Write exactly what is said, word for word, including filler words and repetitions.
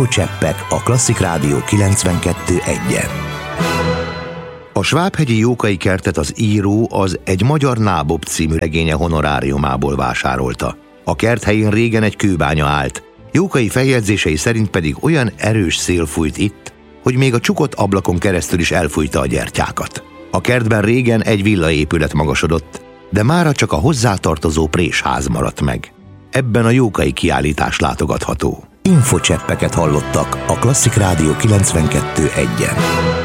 Infocseppek a Klasszik Rádió kilencvenkettő egyen. A Svábhegyi Jókai kertet az író az Egy magyar nábob című regénye honoráriumából vásárolta. A kert helyén régen egy kőbánya állt, Jókai feljegyzései szerint pedig olyan erős szél fújt itt, hogy még a csukott ablakon keresztül is elfújta a gyertyákat. A kertben régen egy villaépület magasodott, de mára csak a hozzátartozó présház maradt meg. Ebben a Jókai kiállítás látogatható. Infocseppeket hallottak a Klasszik Rádió kilencvenkettő egyen.